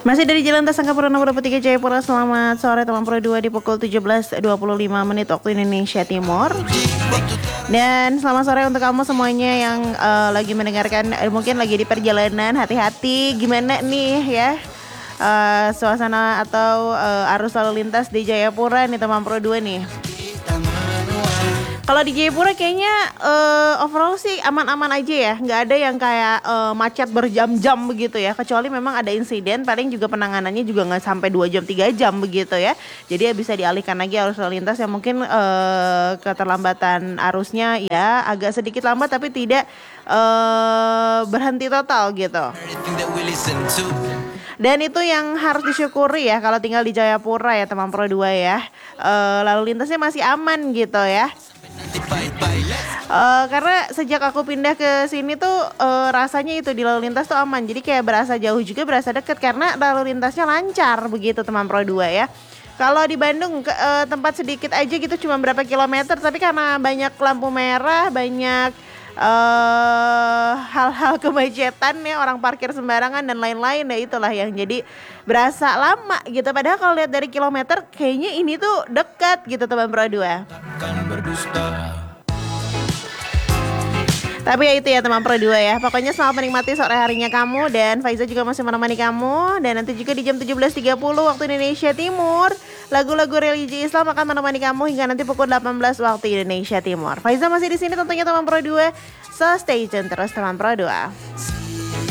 Masih dari Jalan Tasangkapura nomor 23 Jayapura. Selamat sore teman Pro 2 di pukul 17.25 menit waktu Indonesia Timur. Dan selamat sore untuk kamu semuanya yang lagi mendengarkan, mungkin lagi di perjalanan. Hati-hati gimana nih ya suasana atau arus lalu lintas di Jayapura nih teman Pro 2 nih. Kalau di Jayapura kayaknya overall sih aman-aman aja ya. Nggak ada yang kayak macet berjam-jam begitu ya. Kecuali memang ada insiden, paling juga penanganannya juga nggak sampai 2 jam 3 jam begitu ya. Jadi ya bisa dialihkan lagi arus lalu lintas yang mungkin keterlambatan arusnya ya agak sedikit lambat tapi tidak berhenti total gitu. Dan itu yang harus disyukuri ya kalau tinggal di Jayapura ya teman Pro 2 ya. Lalu lintasnya masih aman gitu ya. Karena sejak aku pindah ke sini tuh rasanya itu di lalu lintas tuh aman. Jadi kayak berasa jauh juga berasa deket karena lalu lintasnya lancar begitu teman Pro 2 ya. Kalau di Bandung tempat sedikit aja gitu cuma berapa kilometer, tapi karena banyak lampu merah, banyak hal-hal kemacetan ya, orang parkir sembarangan dan lain-lain ya, itulah yang jadi berasa lama gitu. Padahal kalau lihat dari kilometer kayaknya ini tuh dekat gitu teman Pro 2. Tapi ya itu ya teman Pro 2 ya. Pokoknya selamat menikmati sore harinya kamu. Dan Faiza juga masih menemani kamu. Dan nanti juga di jam 17.30 waktu Indonesia Timur, lagu-lagu religi Islam akan menemani kamu hingga nanti pukul 18 waktu Indonesia Timur. Faiza masih di sini tentunya teman Pro 2. So stay tune terus teman Pro 2.